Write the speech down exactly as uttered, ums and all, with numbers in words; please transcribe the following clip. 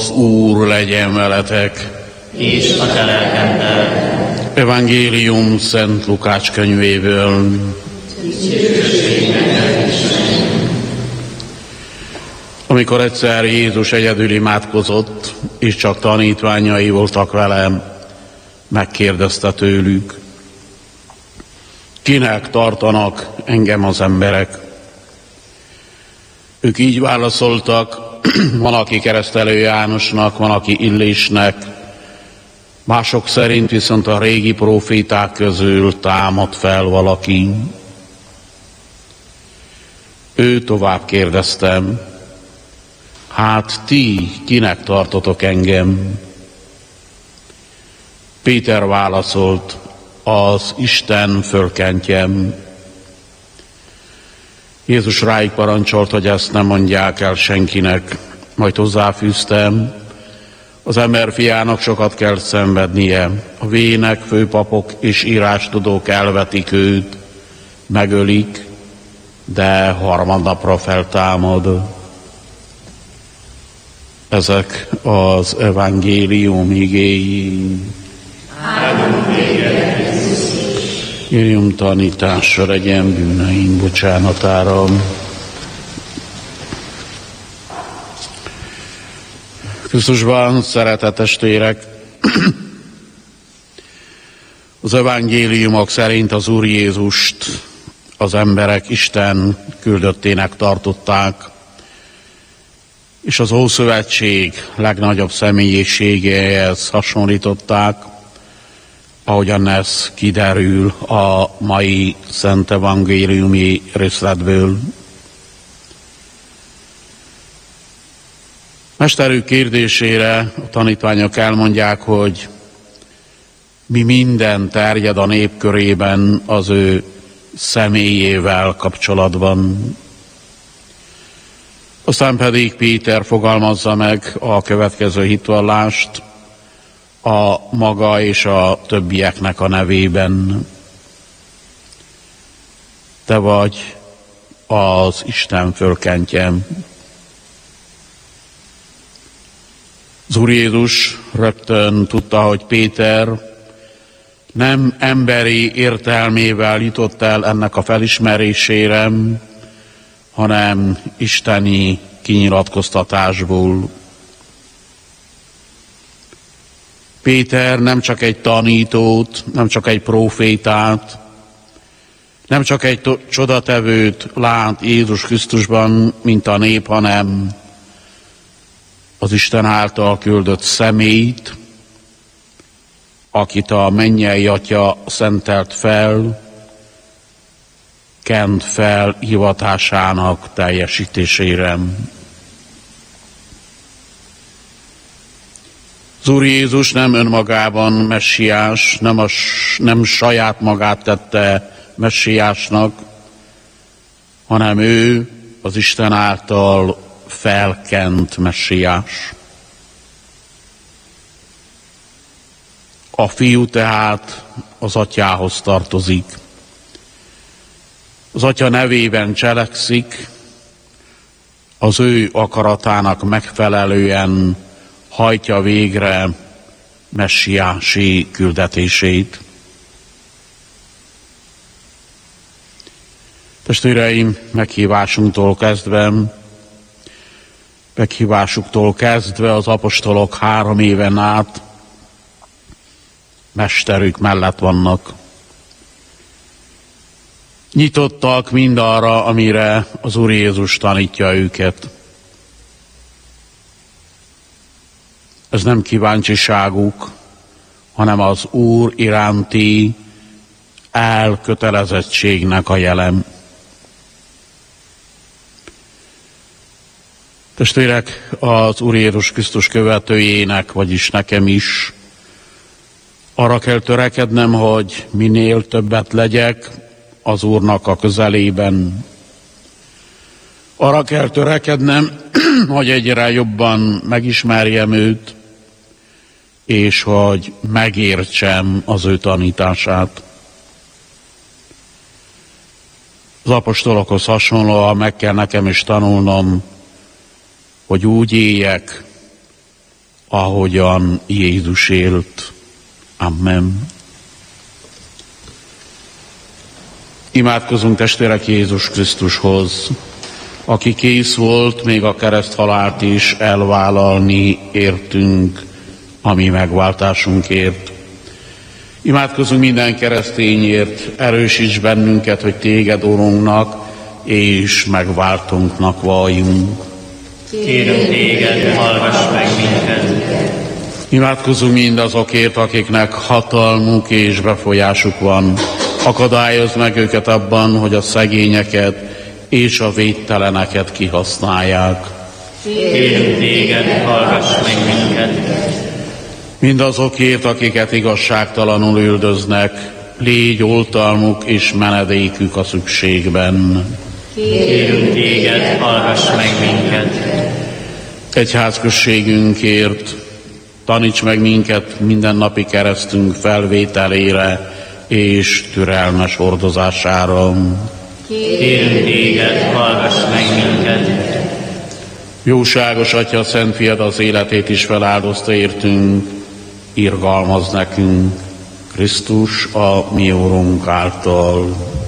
Az Úr legyen veletek. És a te lelkeddel. Evangélium Szent Lukács könyvéből. Amikor egyszer Jézus egyedül imádkozott, és csak tanítványai voltak vele, megkérdezte tőlük: kinek tartanak engem az emberek? Ők így válaszoltak: van, aki Keresztelő Jánosnak, van, aki Illésnek, mások szerint viszont a régi próféták közül támad fel valaki. Ő tovább kérdeztem: hát ti kinek tartotok engem? Péter válaszolt: az Isten fölkentjem. Jézus rájuk parancsolt, hogy ezt nem mondják el senkinek, majd hozzáfűztem: az emberfiának sokat kell szenvednie, a vének, főpapok és írástudók elvetik őt, megölik, de harmadnapra feltámad. Ezek az evangélium igéi. Írjunk tanításra, legyen bűneink bocsánatára. Krisztusban, szeretett testvérek, az evangéliumok szerint az Úr Jézust az emberek Isten küldöttének tartották, és az Ószövetség legnagyobb személyiségéhez hasonlították, ahogyan ez kiderül a mai Szent Evangéliumi részletből. Mesterük kérdésére a tanítványok elmondják, hogy mi minden terjed a nép körében az ő személyével kapcsolatban. Aztán pedig Péter fogalmazza meg a következő hitvallást a maga és a többieknek a nevében. Te vagy az Isten fölkentjem. Az Úr Jézus rögtön tudta, hogy Péter nem emberi értelmével jutott el ennek a felismerésére, hanem isteni kinyilatkoztatásból. Péter nem csak egy tanítót, nem csak egy prófétát, nem csak egy csodatevőt lát Jézus Krisztusban, mint a nép, hanem az Isten által küldött személyt, akit a mennyei Atya szentelt fel, kent fel hivatásának teljesítésére. Az Úr Jézus nem önmagában messiás, nem, a, nem saját magát tette messiásnak, hanem ő az Isten által felkent messiás. A fiú tehát az atyához tartozik. Az atya nevében cselekszik, az ő akaratának megfelelően hajtja végre messiási küldetését. Testvéreim, meghívásunktól kezdve, meghívásuktól kezdve az apostolok három éven át mesterük mellett vannak. Nyitottak mindarra, amire az Úr Jézus tanítja őket. Ez nem kíváncsiságuk, hanem az Úr iránti elkötelezettségnek a jele. Testvérek, az Úr Jézus Krisztus követőjének, vagyis nekem is arra kell törekednem, hogy minél többet legyek az Úrnak a közelében. Arra kell törekednem, hogy egyre jobban megismerjem őt, és hogy megértsem az ő tanítását. Az apostolokhoz hasonlóan meg kell nekem is tanulnom, hogy úgy éljek, ahogyan Jézus élt. Amen. Imádkozunk, testvérek, Jézus Krisztushoz, aki kész volt még a kereszthalált is elvállalni értünk, a mi megváltásunkért. Imádkozunk minden keresztényért, erősíts bennünket, hogy téged, Urunknak és megváltunknak valljunk. Kérünk téged, hallgass meg minket. Imádkozunk mindazokért, akiknek hatalmuk és befolyásuk van. Akadályozd meg őket abban, hogy a szegényeket és a védteleneket kihasználják. Kérünk téged, hallgass meg minket. Mindazokért, akiket igazságtalanul üldöznek, légy oltalmuk és menedékük a szükségben. Kérünk téged, hallgass meg minket. Egyházközségünkért taníts meg minket mindennapi keresztünk felvételére és türelmes hordozására. Kérünk téged, hallgass meg minket. Jóságos Atya, Szent Fiad az életét is feláldozta értünk, irgalmaz nekünk Krisztus a mi Urunk által.